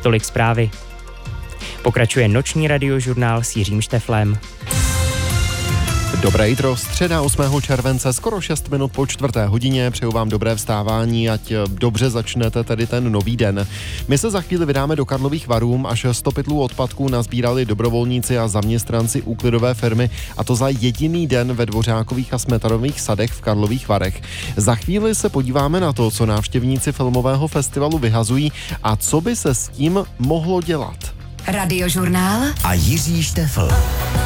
Tolik zprávy. Pokračuje noční radiožurnál s Jiřím Šteflem. Dobré jitro, středa 8. července, skoro 6 minut po 4:00. Přeju vám dobré vstávání, ať dobře začnete tedy ten nový den. My se za chvíli vydáme do Karlových Varů, až 100 pytlů odpadků nazbírali dobrovolníci a zaměstnanci úklidové firmy, a to za jediný den ve Dvořákových a Smetanových sadech v Karlových Varech. Za chvíli se podíváme na to, co návštěvníci filmového festivalu vyhazují a co by se s tím mohlo dělat. Radiožurnál a Jiří Štefl.